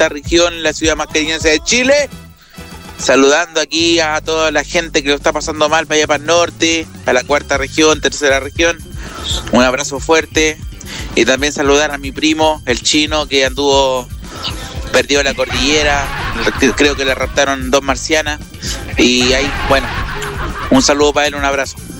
quinta región, la ciudad más cariñosa de Chile. Saludando aquí a toda la gente que lo está pasando mal para allá para el norte, a la cuarta región, tercera región. Un abrazo fuerte. Y también saludar a mi primo, el chino, que anduvo perdido en la cordillera. Creo que le raptaron 2 marcianas. Y ahí, bueno, un saludo para él, un abrazo.